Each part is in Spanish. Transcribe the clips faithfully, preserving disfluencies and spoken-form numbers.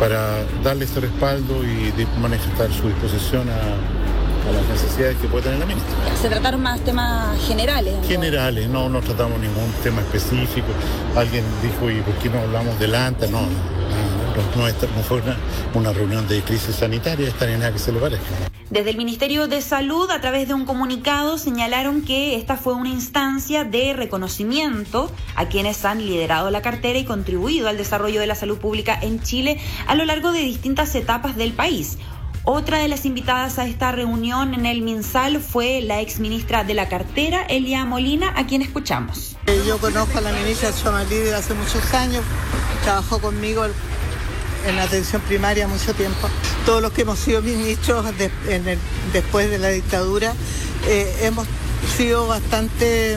para darle ese respaldo y de manifestar su disposición a, a las necesidades que puede tener la ministra. ¿Se trataron más temas generales? ¿No? Generales, no, no tratamos ningún tema específico. Alguien dijo, ¿y por qué no hablamos delante? No, no, no, no, esta no fue una, una reunión de crisis sanitaria, esta ni nada que se le parezca. Desde el Ministerio de Salud, a través de un comunicado, señalaron que esta fue una instancia de reconocimiento a quienes han liderado la cartera y contribuido al desarrollo de la salud pública en Chile a lo largo de distintas etapas del país. Otra de las invitadas a esta reunión en el MinSal fue la exministra de la cartera, Elia Molina, a quien escuchamos. Yo conozco a la ministra Chomalí desde hace muchos años, trabajó conmigo en la atención primaria mucho tiempo. Todos los que hemos sido ministros de, en el, después de la dictadura eh, hemos sido bastante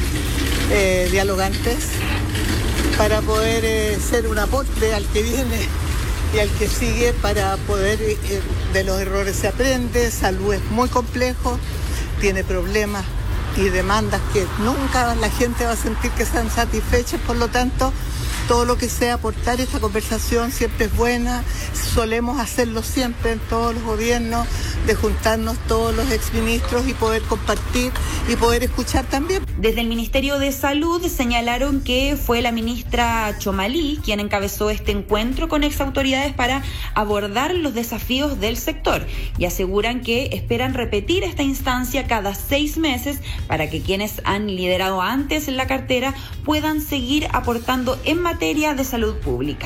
eh, dialogantes para poder eh, ser un aporte al que viene y al que sigue, para poder, eh, de los errores se aprende. Salud es muy complejo, tiene problemas y demandas que nunca la gente va a sentir que están satisfechas, por lo tanto todo lo que sea aportar esta conversación siempre es buena. Solemos hacerlo siempre en todos los gobiernos, de juntarnos todos los exministros y poder compartir y poder escuchar también. Desde el Ministerio de Salud señalaron que fue la ministra Chomalí quien encabezó este encuentro con exautoridades para abordar los desafíos del sector y aseguran que esperan repetir esta instancia cada seis meses para que quienes han liderado antes la cartera puedan seguir aportando en materia de salud pública.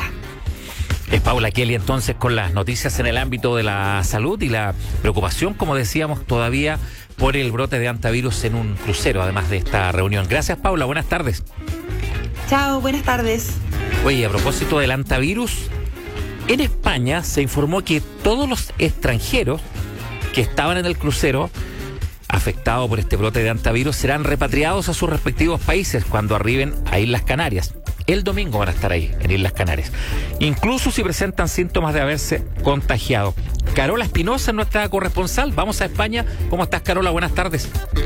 Es Paula Kelly entonces con las noticias en el ámbito de la salud y la preocupación, como decíamos, todavía por el brote de hantavirus en un crucero, además de esta reunión. Gracias, Paula, buenas tardes. Chao, buenas tardes. Oye, a propósito del hantavirus, en España se informó que todos los extranjeros que estaban en el crucero afectado por este brote de hantavirus serán repatriados a sus respectivos países cuando arriben a Islas Canarias. El domingo van a estar ahí, en Islas Canarias. Incluso si presentan síntomas de haberse contagiado. Carola Espinosa, nuestra corresponsal. Vamos a España. ¿Cómo estás, Carola? Buenas tardes.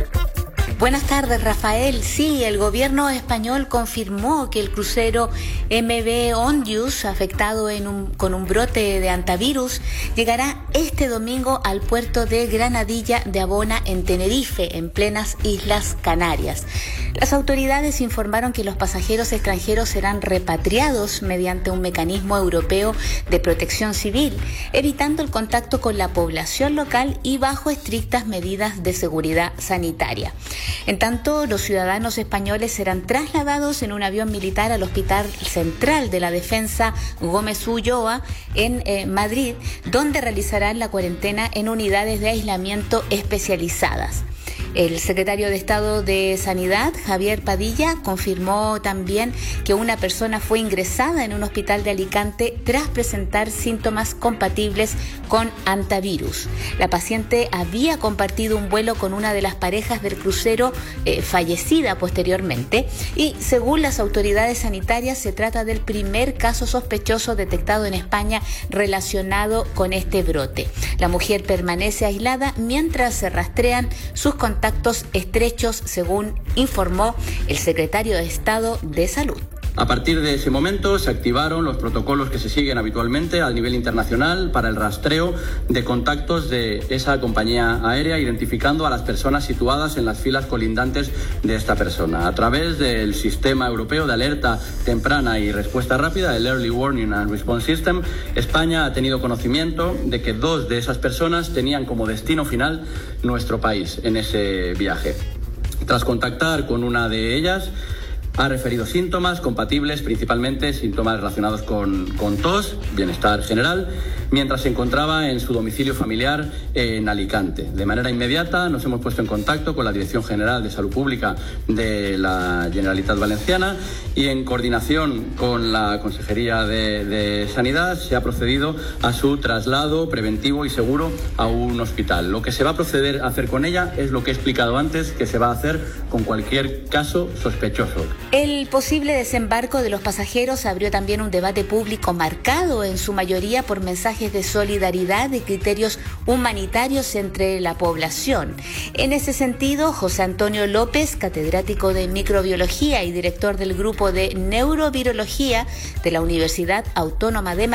Buenas tardes, Rafael. Sí, el gobierno español confirmó que el crucero M V Ondius, afectado en un, con un brote de hantavirus, llegará este domingo al puerto de Granadilla de Abona, en Tenerife, en plenas Islas Canarias. Las autoridades informaron que los pasajeros extranjeros serán repatriados mediante un mecanismo europeo de protección civil, evitando el contacto con la población local y bajo estrictas medidas de seguridad sanitaria. En tanto, los ciudadanos españoles serán trasladados en un avión militar al Hospital Central de la Defensa Gómez Ulloa en eh, Madrid, donde realizarán la cuarentena en unidades de aislamiento especializadas. El secretario de Estado de Sanidad, Javier Padilla, confirmó también que una persona fue ingresada en un hospital de Alicante tras presentar síntomas compatibles con hantavirus. La paciente había compartido un vuelo con una de las parejas del crucero eh, fallecida posteriormente y, según las autoridades sanitarias, se trata del primer caso sospechoso detectado en España relacionado con este brote. La mujer permanece aislada mientras se rastrean sus contactos estrechos, según informó el secretario de Estado de Salud. A partir de ese momento se activaron los protocolos que se siguen habitualmente a nivel internacional para el rastreo de contactos de esa compañía aérea, identificando a las personas situadas en las filas colindantes de esta persona. A través del Sistema Europeo de Alerta Temprana y Respuesta Rápida, el Early Warning and Response System, España ha tenido conocimiento de que dos de esas personas tenían como destino final nuestro país en ese viaje. Tras contactar con una de ellas, ha referido síntomas compatibles, principalmente síntomas relacionados con, con tos, bienestar general, mientras se encontraba en su domicilio familiar en Alicante. De manera inmediata nos hemos puesto en contacto con la Dirección General de Salud Pública de la Generalitat Valenciana y, en coordinación con la Consejería de, de Sanidad, se ha procedido a su traslado preventivo y seguro a un hospital. Lo que se va a proceder a hacer con ella es lo que he explicado antes, que se va a hacer con cualquier caso sospechoso. El posible desembarco de los pasajeros abrió también un debate público marcado en su mayoría por mensajes de solidaridad y criterios humanitarios entre la población. En ese sentido, José Antonio López, catedrático de microbiología y director del grupo de neurovirología de la Universidad Autónoma de